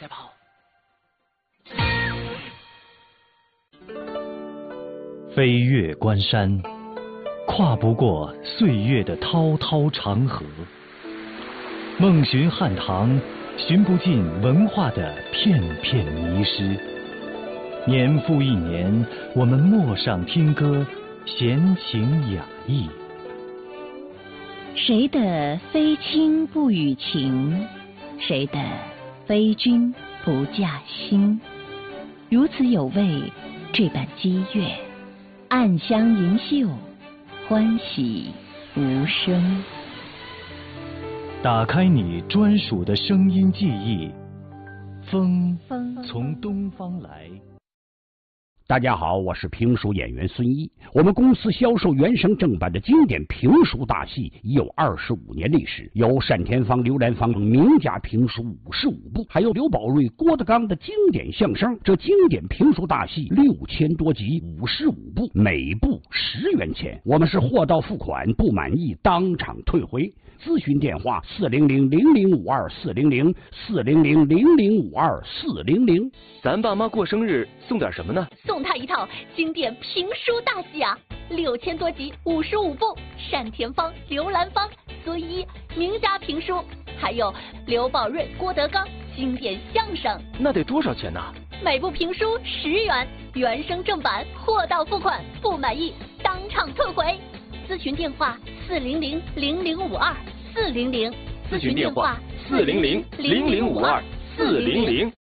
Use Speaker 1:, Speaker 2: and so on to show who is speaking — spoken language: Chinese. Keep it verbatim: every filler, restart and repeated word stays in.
Speaker 1: 再跑。
Speaker 2: 飞越关山，跨不过岁月的滔滔长河；梦寻汉唐，寻不尽文化的片片迷失。年复一年，我们陌上听歌，闲情雅意。
Speaker 3: 谁的非亲不语情，谁的非君不驾兴。如此有味，这般激越，暗香盈袖，欢喜无声。
Speaker 2: 打开你专属的声音记忆，风
Speaker 3: 风
Speaker 2: 从东方来。
Speaker 4: 大家好，我是评书演员孙一。我们公司销售原声正版的经典评书大戏已有二十五年历史，有单田芳、刘兰芳名家评书五十五部，还有刘宝瑞、郭德纲的经典相声。这经典评书大戏六千多集，五十五部，每部十元钱。我们是货到付款，不满意当场退回。咨询电话：四零零零零五二四零零四零零零零五二四零零。
Speaker 1: 咱爸妈过生日送点什么呢？
Speaker 5: 送他一套经典评书大戏啊，六千多集，五十五部，单田芳、刘兰芳、孙一名家评书，还有刘宝瑞、郭德纲经典相声。
Speaker 1: 那得多少钱呢？
Speaker 5: 每部评书十元，原声正版，货到付款，不满意当场退回。咨询电话：四零零零零五二四零零。
Speaker 1: 咨询电话：四零零零零五二四零零。